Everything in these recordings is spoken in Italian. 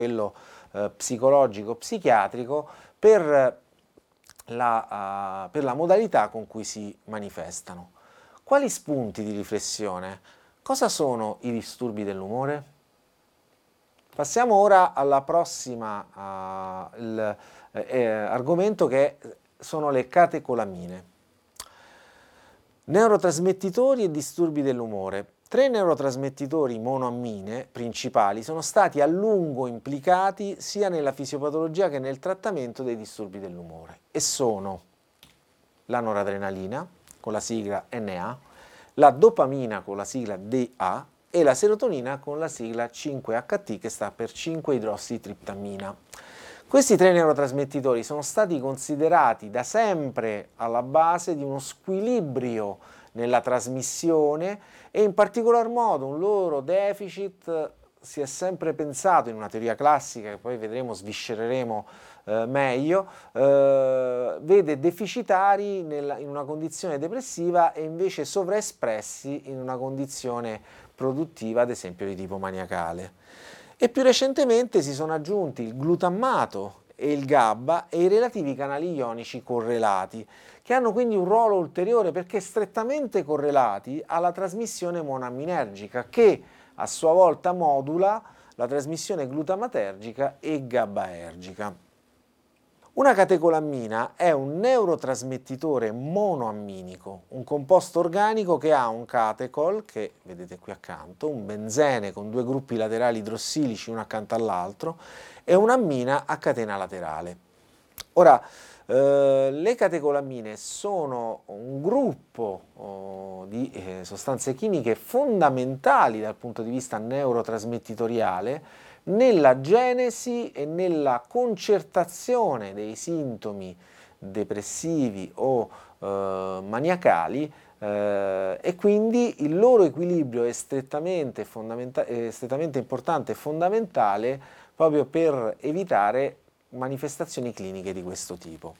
quello psicologico, psichiatrico, per la modalità con cui si manifestano. Quali spunti di riflessione? Cosa sono i disturbi dell'umore? Passiamo ora alla prossima argomento, che sono le catecolamine. Neurotrasmettitori e disturbi dell'umore. 3 neurotrasmettitori monoammine principali sono stati a lungo implicati sia nella fisiopatologia che nel trattamento dei disturbi dell'umore e sono la noradrenalina con la sigla NA, la dopamina con la sigla DA e la serotonina con la sigla 5-HT, che sta per 5-idrossitriptamina. Questi 3 neurotrasmettitori sono stati considerati da sempre alla base di uno squilibrio nella trasmissione e in particolar modo un loro deficit si è sempre pensato in una teoria classica, che poi vedremo, sviscereremo meglio, vede deficitari in una condizione depressiva e invece sovraespressi in una condizione produttiva, ad esempio di tipo maniacale. E più recentemente si sono aggiunti il glutammato e il GABA e i relativi canali ionici correlati, che hanno quindi un ruolo ulteriore perché strettamente correlati alla trasmissione monoamminergica, che a sua volta modula la trasmissione glutamatergica e GABAergica. Una catecolammina è un neurotrasmettitore monoamminico, un composto organico che ha un catechol, che vedete qui accanto, un benzene con 2 gruppi laterali idrossilici uno accanto all'altro, e un'ammina a catena laterale. Ora, le catecolammine sono un gruppo di sostanze chimiche fondamentali dal punto di vista neurotrasmettitoriale nella genesi e nella concertazione dei sintomi depressivi o maniacali, e quindi il loro equilibrio è strettamente importante e fondamentale proprio per evitare manifestazioni cliniche di questo tipo.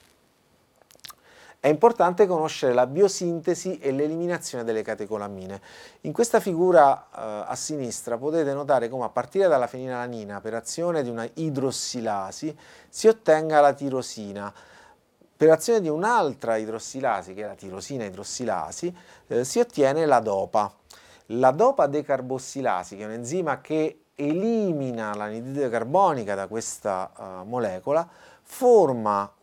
È importante conoscere la biosintesi e l'eliminazione delle catecolammine. In questa figura a sinistra potete notare come a partire dalla fenilalanina, per azione di una idrossilasi, si ottenga la tirosina. Per azione di un'altra idrossilasi, che è la tirosina idrossilasi, si ottiene la dopa. La dopa decarbossilasi, che è un enzima che elimina l'anidride carbonica da questa molecola, forma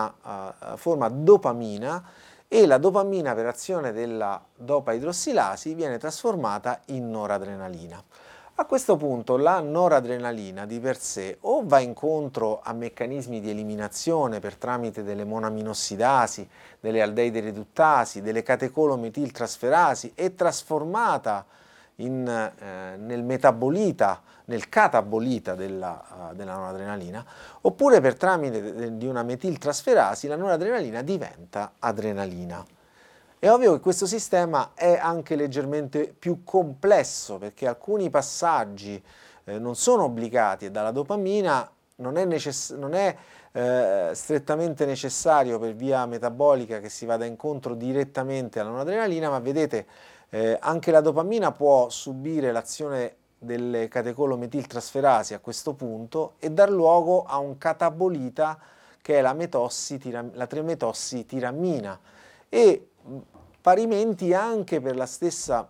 dopamina, e la dopamina, per azione della dopa idrossilasi, viene trasformata in noradrenalina. A questo punto la noradrenalina di per sé o va incontro a meccanismi di eliminazione per tramite delle monoaminossidasi, delle aldeide riduttasi, delle catecolometiltrasferasi, è trasformata nel metabolita, nel catabolita della noradrenalina, oppure per tramite di una metiltrasferasi la noradrenalina diventa adrenalina. È ovvio che questo sistema è anche leggermente più complesso, perché alcuni passaggi non sono obbligati e dalla dopamina non è strettamente necessario per via metabolica che si vada incontro direttamente alla noradrenalina, ma vedete anche la dopamina può subire l'azione delle catecolometiltrasferasi a questo punto e dar luogo a un catabolita che è la 3-metossitirammina, e parimenti anche per la stessa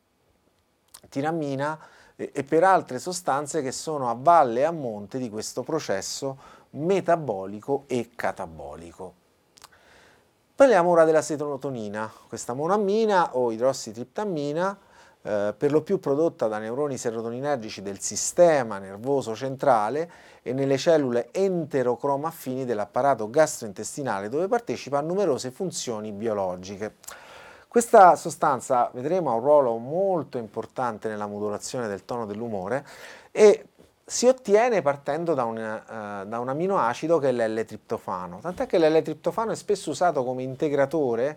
tirammina e per altre sostanze che sono a valle e a monte di questo processo metabolico e catabolico. Parliamo ora della serotonina, questa monoammina o idrossitriptammina, per lo più prodotta da neuroni serotoninergici del sistema nervoso centrale e nelle cellule enterocromaffini dell'apparato gastrointestinale, dove partecipa a numerose funzioni biologiche. Questa sostanza, vedremo, ha un ruolo molto importante nella modulazione del tono dell'umore e si ottiene partendo da un aminoacido che è l'L-triptofano, tant'è che l'L-triptofano è spesso usato come integratore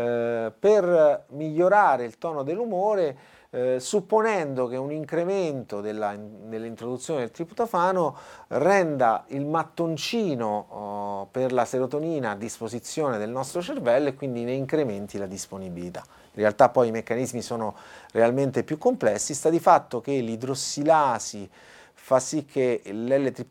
per migliorare il tono dell'umore, supponendo che un incremento nell'introduzione del triptofano renda il mattoncino per la serotonina a disposizione del nostro cervello e quindi ne incrementi la disponibilità. In realtà poi i meccanismi sono realmente più complessi, sta di fatto che l'idrossilasi fa sì che l'L-triptofano